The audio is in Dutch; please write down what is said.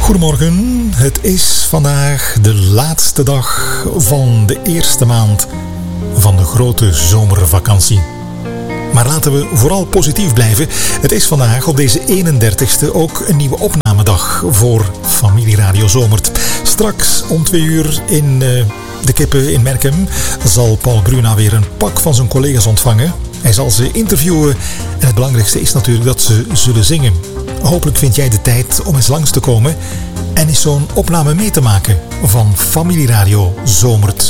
Goedemorgen, het is vandaag de laatste dag van de eerste maand van de grote zomervakantie. Maar laten we vooral positief blijven. Het is vandaag op deze 31ste ook een nieuwe opnamedag voor Familie Radio Zomert. Straks om 2 uur in de Kippen in Merkem zal Paul Bruna weer een pak van zijn collega's ontvangen. Hij zal ze interviewen en het belangrijkste is natuurlijk dat ze zullen zingen. Hopelijk vind jij de tijd om eens langs te komen en eens zo'n opname mee te maken van Familie Radio Zomert.